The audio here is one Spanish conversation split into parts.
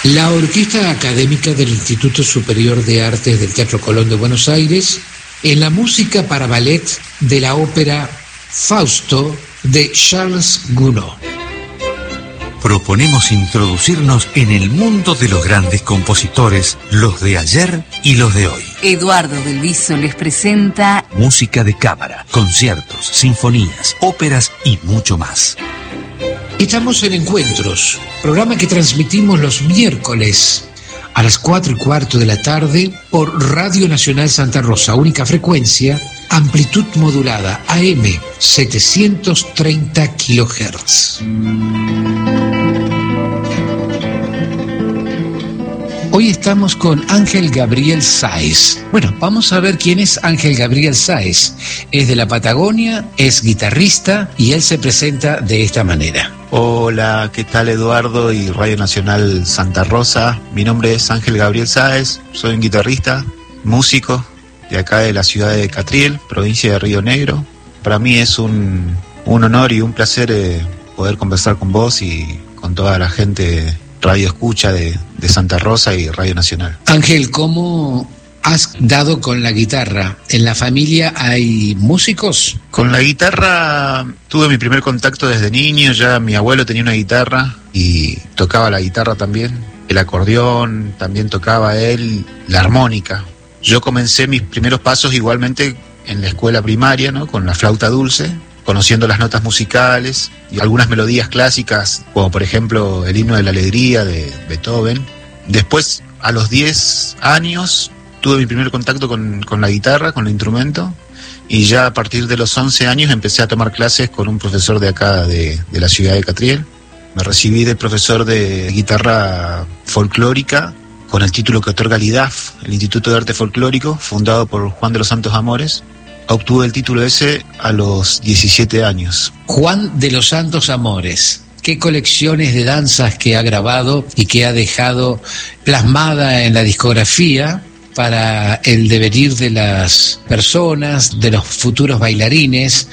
La Orquesta Académica del Instituto Superior de Artes del Teatro Colón de Buenos Aires, en la música para ballet de la ópera Fausto de Charles Gounod. Proponemos introducirnos en el mundo de los grandes compositores, los de ayer y los de hoy. Eduardo Del Viso les presenta música de cámara, conciertos, sinfonías, óperas y mucho más. Estamos en Encuentros, programa que transmitimos los miércoles a las 4:15 de la tarde por Radio Nacional Santa Rosa, única frecuencia, amplitud modulada, AM 730 kHz. Hoy estamos con Ángel Gabriel Sáez. Bueno, vamos a ver quién es Ángel Gabriel Sáez. Es de la Patagonia, es guitarrista y él se presenta de esta manera. Hola, ¿qué tal Eduardo y Radio Nacional Santa Rosa? Mi nombre es Ángel Gabriel Sáez, soy un guitarrista, músico de acá de la ciudad de Catriel, provincia de Río Negro. Para mí es un honor y un placer poder conversar con vos y con toda la gente radio escucha de Santa Rosa y Radio Nacional. Ángel, ¿cómo has dado con la guitarra? ¿En la familia hay músicos? Con la guitarra tuve mi primer contacto desde niño. Ya mi abuelo tenía una guitarra y tocaba la guitarra también. El acordeón también tocaba él, la armónica. Yo comencé mis primeros pasos igualmente en la escuela primaria, ¿no? Con la flauta dulce, conociendo las notas musicales y algunas melodías clásicas, como por ejemplo el Himno de la Alegría de Beethoven. Después, a los 10 años, tuve mi primer contacto con la guitarra, con el instrumento, y ya a partir de los 11 años empecé a tomar clases con un profesor de acá, de la ciudad de Catriel. Me recibí de profesor de guitarra folclórica, con el título que otorga el IDAF, el Instituto de Arte Folclórico, fundado por Juan de los Santos Amores. Obtuve el título ese a los 17 años. Juan de los Santos Amores. Qué colecciones de danzas que ha grabado y que ha dejado plasmada en la discografía para el devenir de las personas, de los futuros bailarines,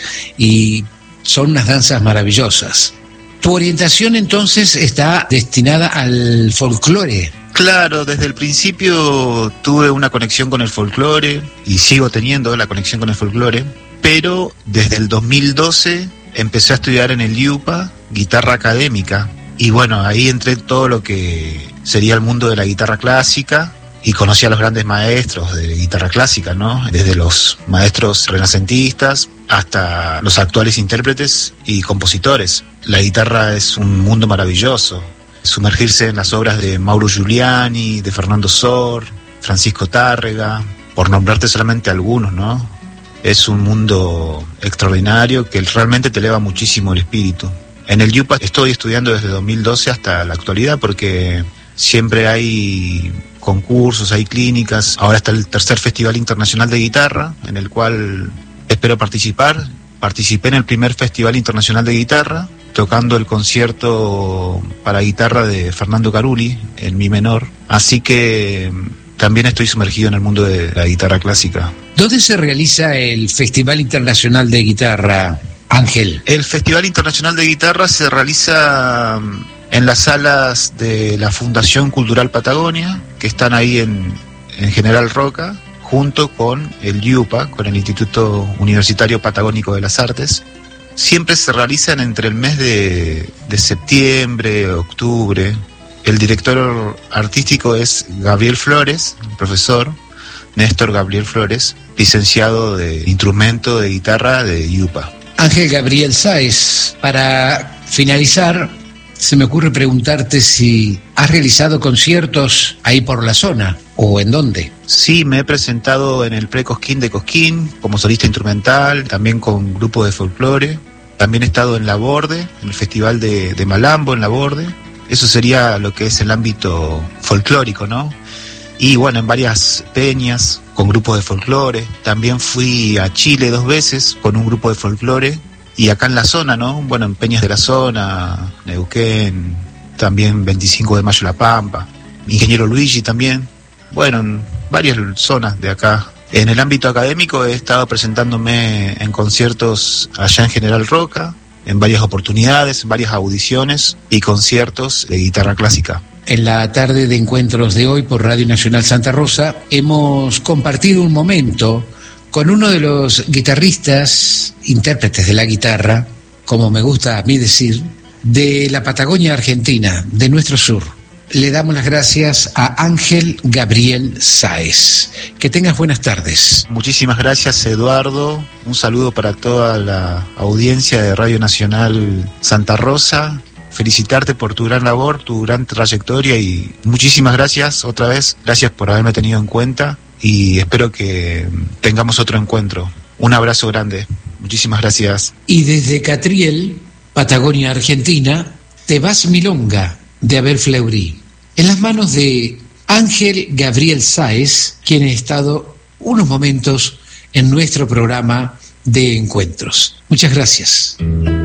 y son unas danzas maravillosas. Tu orientación entonces está destinada al folclore. Claro, desde el principio tuve una conexión con el folclore y sigo teniendo la conexión con el folclore, pero desde el 2012 empecé a estudiar en el IUPA guitarra académica y bueno, ahí entré en todo lo que sería el mundo de la guitarra clásica y conocí a los grandes maestros de guitarra clásica, ¿no? Desde los maestros renacentistas hasta los actuales intérpretes y compositores. La guitarra es un mundo maravilloso. Sumergirse en las obras de Mauro Giuliani, de Fernando Sor, Francisco Tárrega, por nombrarte solamente algunos, ¿no? Es un mundo extraordinario que realmente te eleva muchísimo el espíritu. En el IUPA estoy estudiando desde 2012 hasta la actualidad porque siempre hay concursos, hay clínicas. Ahora está el tercer Festival Internacional de Guitarra, en el cual espero participar. Participé en el primer Festival Internacional de Guitarra, tocando el concierto para guitarra de Fernando Carulli en mi menor, así que también estoy sumergido en el mundo de la guitarra clásica. ¿Dónde se realiza el Festival Internacional de Guitarra, Ángel? El Festival Internacional de Guitarra se realiza en las salas de la Fundación Cultural Patagonia, que están ahí en General Roca, junto con el IUPA, con el Instituto Universitario Patagónico de las Artes. Siempre se realizan entre el mes de septiembre, octubre. El director artístico es Gabriel Flores, profesor, Néstor Gabriel Flores, licenciado de instrumento de guitarra de IUPA. Ángel Gabriel Sáez, para finalizar, se me ocurre preguntarte si has realizado conciertos ahí por la zona o en dónde. Sí, me he presentado en el Pre-Cosquín de Cosquín como solista instrumental, también con grupo de folclore. También he estado en La Borde, en el Festival de Malambo en La Borde. Eso sería lo que es el ámbito folclórico, ¿no? Y bueno, en varias peñas con grupos de folclore. También fui a Chile 2 veces con un grupo de folclore. Y acá en la zona, ¿no? Bueno, en peñas de la zona, Neuquén, también 25 de Mayo La Pampa, Ingeniero Luigi también. Bueno, en varias zonas de acá. En el ámbito académico he estado presentándome en conciertos allá en General Roca, en varias oportunidades, en varias audiciones y conciertos de guitarra clásica. en la tarde de encuentros de hoy por Radio Nacional Santa Rosa, hemos compartido un momento con uno de los guitarristas, intérpretes de la guitarra, como me gusta a mí decir, de la Patagonia Argentina, de nuestro sur. Le damos las gracias a Ángel Gabriel Sáez. Que tengas buenas tardes. Muchísimas gracias, Eduardo. Un saludo para toda la audiencia de Radio Nacional Santa Rosa. Felicitarte por tu gran labor, tu gran trayectoria y muchísimas gracias otra vez. Gracias por haberme tenido en cuenta y espero que tengamos otro encuentro. Un abrazo grande. Muchísimas gracias. Y desde Catriel, Patagonia Argentina, Te vas milonga, de Abel Fleury, en las manos de Ángel Gabriel Sáez, quien ha estado unos momentos en nuestro programa de encuentros. Muchas gracias.